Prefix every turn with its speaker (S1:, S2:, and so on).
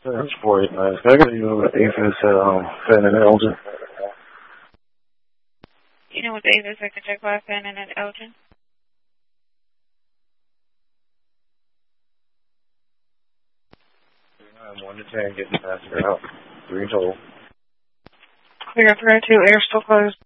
S1: That's 49. I got you with Avis at Fannin and Elgin.
S2: You know what Avis I can check by Fannin and Elgin?
S1: 1 to 10, getting passenger out. 3 total.
S2: Clear 302, air still closed.